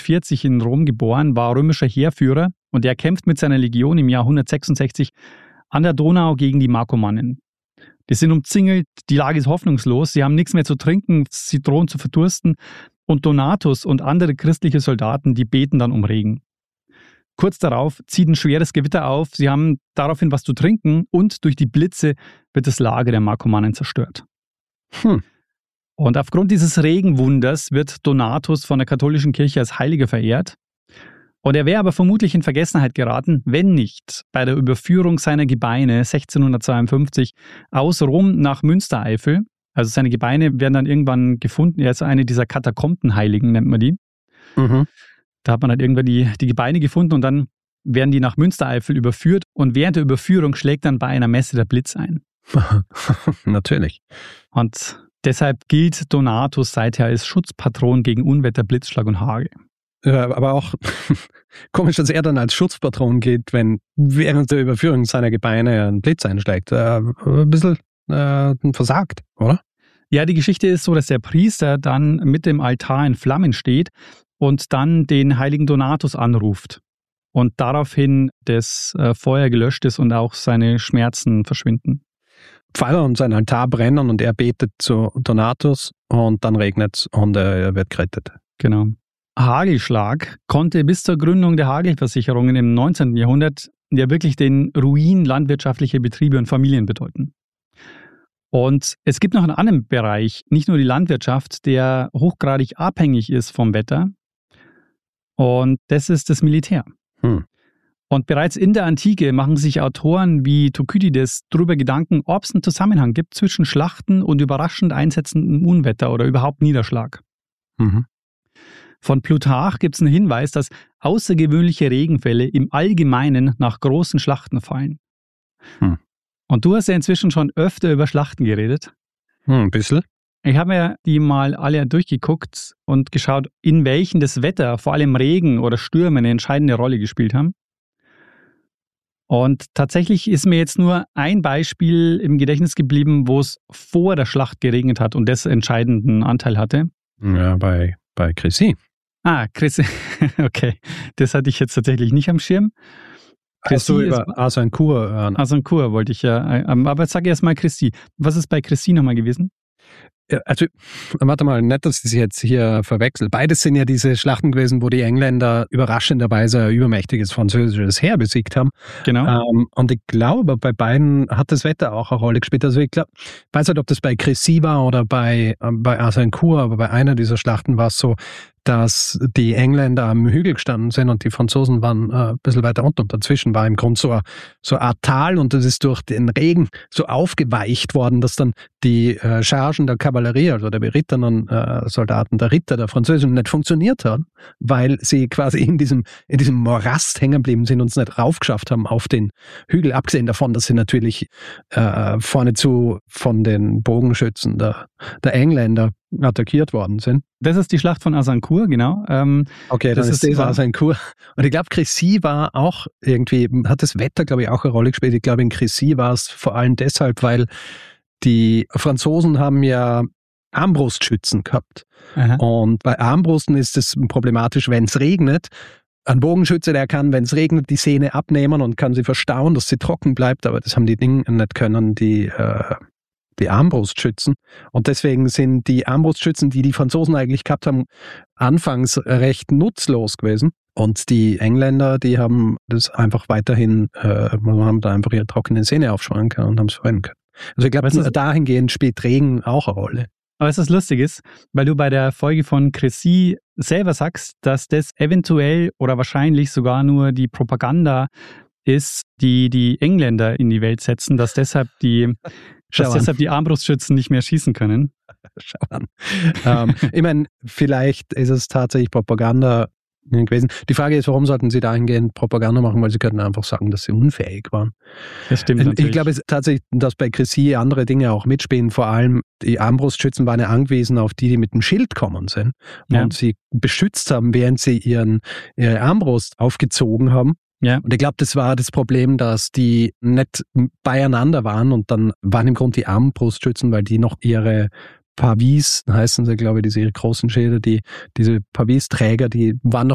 140 in Rom geboren, war römischer Heerführer und er kämpft mit seiner Legion im Jahr 166 an der Donau gegen die Markomannen. Die sind umzingelt, die Lage ist hoffnungslos, sie haben nichts mehr zu trinken, sie drohen zu verdursten und Donatus und andere christliche Soldaten, die beten dann um Regen. Kurz darauf zieht ein schweres Gewitter auf, sie haben daraufhin was zu trinken und durch die Blitze wird das Lager der Markomannen zerstört. Und aufgrund dieses Regenwunders wird Donatus von der katholischen Kirche als Heiliger verehrt. Und er wäre aber vermutlich in Vergessenheit geraten, wenn nicht bei der Überführung seiner Gebeine 1652 aus Rom nach Münstereifel. Also seine Gebeine werden dann irgendwann gefunden. Er ist eine dieser Katakombenheiligen, nennt man die. Da hat man halt irgendwann die Gebeine gefunden und dann werden die nach Münstereifel überführt. Und während der Überführung schlägt dann bei einer Messe der Blitz ein. Natürlich. Und deshalb gilt Donatus seither als Schutzpatron gegen Unwetter, Blitzschlag und Hagel. Ja, aber auch komisch, dass er dann als Schutzpatron gilt, wenn während der Überführung seiner Gebeine ein Blitz einschlägt. Ein bisschen versagt, oder? Ja, die Geschichte ist so, dass der Priester dann mit dem Altar in Flammen steht und dann den heiligen Donatus anruft. Und daraufhin das Feuer gelöscht ist und auch seine Schmerzen verschwinden. Pfeiler und sein Altar brennen und er betet zu Donatus und dann regnet es und er wird gerettet. Genau. Hagelschlag konnte bis zur Gründung der Hagelversicherungen im 19. Jahrhundert ja wirklich den Ruin landwirtschaftlicher Betriebe und Familien bedeuten. Und es gibt noch einen anderen Bereich, nicht nur die Landwirtschaft, der hochgradig abhängig ist vom Wetter. Und das ist das Militär. Und bereits in der Antike machen sich Autoren wie Thukydides darüber Gedanken, ob es einen Zusammenhang gibt zwischen Schlachten und überraschend einsetzendem Unwetter oder überhaupt Niederschlag. Von Plutarch gibt es einen Hinweis, dass außergewöhnliche Regenfälle im Allgemeinen nach großen Schlachten fallen. Und du hast ja inzwischen schon öfter über Schlachten geredet. Ein bisschen. Ich habe mir die mal alle durchgeguckt und geschaut, in welchen das Wetter, vor allem Regen oder Stürme, eine entscheidende Rolle gespielt haben. Und tatsächlich ist mir jetzt nur ein Beispiel im Gedächtnis geblieben, wo es vor der Schlacht geregnet hat und das entscheidenden Anteil hatte. Ja, bei Crécy. Crécy. Okay, das hatte ich jetzt tatsächlich nicht am Schirm. Hast du über Azincourt? Azincourt wollte ich ja, aber jetzt sage ich erst mal Crécy. Was ist bei Crécy nochmal gewesen? Also, warte mal, nicht, dass ich sie jetzt hier verwechsel. Beides sind ja diese Schlachten gewesen, wo die Engländer überraschenderweise ein übermächtiges französisches Heer besiegt haben. Genau. Und ich glaube, bei beiden hat das Wetter auch eine Rolle gespielt. Also ich weiß nicht, ob das bei Crécy war oder bei Azincourt, aber bei einer dieser Schlachten war es so, dass die Engländer am Hügel gestanden sind und die Franzosen waren ein bisschen weiter unten. Und dazwischen war im Grunde so eine Art Tal und das ist durch den Regen so aufgeweicht worden, dass dann die Chargen der Kavallerie, also der berittenen Soldaten, der Ritter der Französischen nicht funktioniert haben, weil sie quasi in diesem Morast hängen geblieben sind und es nicht raufgeschafft haben auf den Hügel, abgesehen davon, dass sie natürlich vorne zu von den Bogenschützen der Engländer attackiert worden sind. Das ist die Schlacht von Azincourt, genau. Okay, das ist Azincourt. Und ich glaube, Crécy war auch irgendwie, hat das Wetter, glaube ich, auch eine Rolle gespielt. Ich glaube, in Crécy war es vor allem deshalb, weil die Franzosen haben ja Armbrustschützen gehabt. Und bei Armbrusten ist es problematisch, wenn es regnet. Ein Bogenschütze, der kann, wenn es regnet, die Sehne abnehmen und kann sie verstauen, dass sie trocken bleibt, aber das haben die Dinge nicht können, die Armbrustschützen. Und deswegen sind die Armbrustschützen, die Franzosen eigentlich gehabt haben, anfangs recht nutzlos gewesen. Und die Engländer, die haben das einfach weiterhin, haben da einfach ihre trockene Sehne aufschwingen können und haben es verwenden können. Also ich glaube, dahingehend spielt Regen auch eine Rolle. Aber was das lustig ist, weil du bei der Folge von Crécy selber sagst, dass das eventuell oder wahrscheinlich sogar nur die Propaganda ist, die Engländer in die Welt setzen, dass deshalb die Armbrustschützen nicht mehr schießen können. Schau an. Ich meine, vielleicht ist es tatsächlich Propaganda gewesen. Die Frage ist, warum sollten sie dahingehend Propaganda machen, weil sie könnten einfach sagen, dass sie unfähig waren. Das stimmt natürlich. Ich glaube tatsächlich, dass bei Crécy andere Dinge auch mitspielen. Vor allem die Armbrustschützen waren ja angewiesen auf die mit dem Schild kommen sind und sie beschützt haben, während sie ihre Armbrust aufgezogen haben. Ja. Und ich glaube, das war das Problem, dass die nicht beieinander waren und dann waren im Grunde die Armbrustschützen, weil die noch ihre Pavis, heißen sie, glaube ich, diese großen Schilde, diese Pavisträger, die waren noch